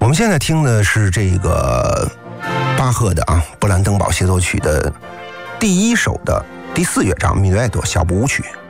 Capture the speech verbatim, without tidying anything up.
我们现在听的是这个巴赫的啊《勃兰登堡协奏曲》的第一首的第四乐章《米略多小步舞曲》。